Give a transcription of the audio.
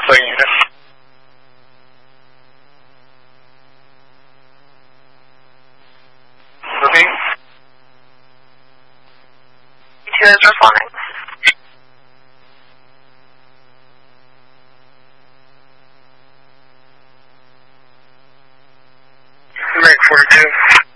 Alpha unit. Moving. Two is responding. Make 42.